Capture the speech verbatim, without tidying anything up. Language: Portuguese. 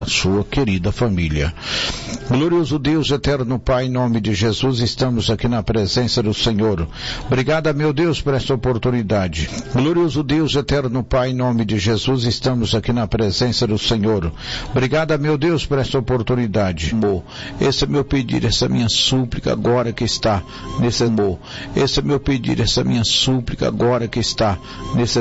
sua querida família. Glorioso Deus, eterno Pai, em nome de Jesus, estamos aqui na presença do Senhor. Obrigado, meu Deus, por esta oportunidade. Glorioso Deus, eterno Pai, em nome de Jesus, estamos aqui na presença do Senhor. Obrigado, meu Deus, por esta oportunidade. Amor, esse é meu pedir, essa minha súplica agora que está nesse amor. Esse é meu pedir, essa minha súplica agora que está nesse